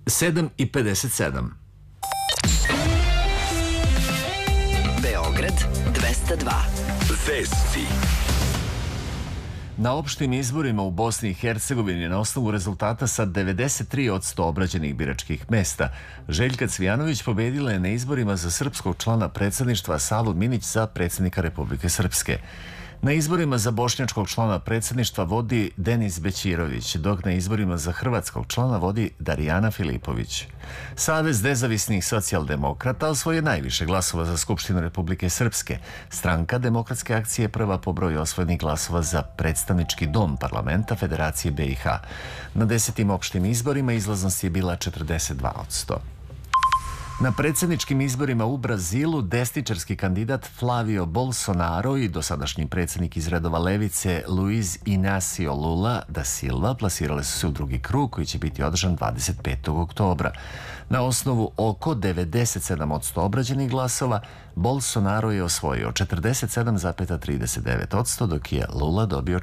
7:57. Beograd 202. Vesti. Na opštim izborima u Bosni i Hercegovini na osnovu rezultata sa 93% obrađenih biračkih mesta, Željka Cvijanović pobedila je na izborima za srpskog člana predsjedništva Savu Minić za predsjednika Republike Srpske. Na izborima za bošnjačkog člana predsjedništva vodi Denis Bećirović, dok na izborima za hrvatskog člana vodi Darijana Filipović. Savez nezavisnih socijaldemokrata osvojio najviše glasova za Skupštinu Republike Srpske. Stranka Demokratske akcije prva po broju osvojenih glasova za predstavnički dom parlamenta Federacije BiH. Na 10. opštim izborima izlaznost je bila 42%. Na predsjedničkim izborima u Brazilu desničarski kandidat Flavio Bolsonaro i dosadašnji predsjednik iz redova levice Luiz Inácio Lula da Silva plasirale su se u drugi krug koji će biti održan 25. oktobra. Na osnovu oko 97% obrađenih glasova, Bolsonaro je osvojio 47,39%, dok je Lula dobio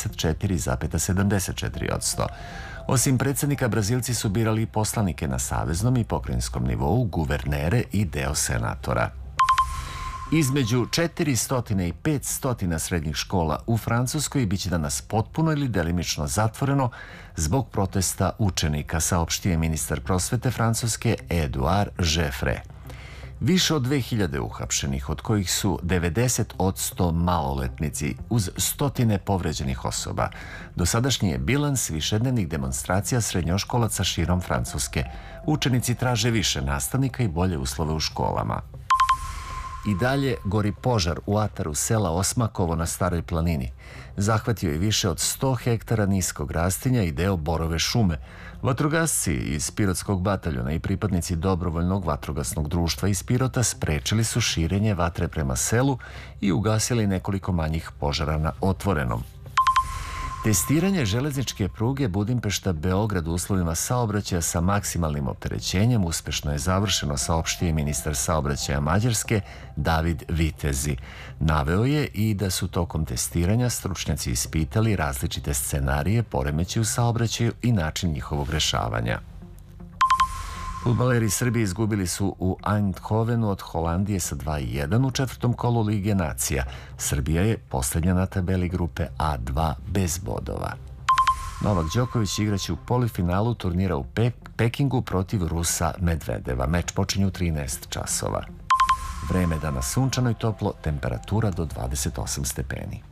44,74%. Osim predsjednika, Brazilci su birali poslanike na saveznom i pokrajinskom nivou, guvernere i deo senatora. Između 400 i 500 srednjih škola u Francuskoj biće danas potpuno ili delimično zatvoreno zbog protesta učenika, saopštio je ministar prosvete Francuske Edouard Jeffre. Više od 2000 uhapšenih, od kojih su 90% maloletnici uz stotine povređenih osoba. Dosadašnji je bilans višednevnih demonstracija srednjoškolaca širom Francuske. Učenici traže više nastavnika i bolje uslove u školama. I dalje gori požar u ataru sela Osmakovo na Staroj planini. Zahvatio je više od 100 hektara niskog rastinja i deo borove šume. Vatrogasci iz Pirotskog bataljona i pripadnici dobrovoljnog vatrogasnog društva iz Pirota sprečili su širenje vatre prema selu i ugasili nekoliko manjih požara na otvorenom. Testiranje železničke pruge Budimpešta-Beograd u uslovima saobraćaja sa maksimalnim opterećenjem uspešno je završeno, saopštio je ministar saobraćaja Mađarske David Vitezi. Naveo je i da su tokom testiranja stručnjaci ispitali različite scenarije poremećaja u saobraćaju i način njihovog rešavanja. Fudbaleri Srbije izgubili su u Eindhovenu od Holandije sa 2:1 u četvrtom kolu Lige nacija. Srbija je posljednja na tabeli grupe A2 bez bodova. Novak Đoković igraće u polifinalu turnira u Pekingu protiv Rusa Medvedeva. Meč počinje u 13 časova. Vreme danas sunčano i toplo, temperatura do 28 stepeni.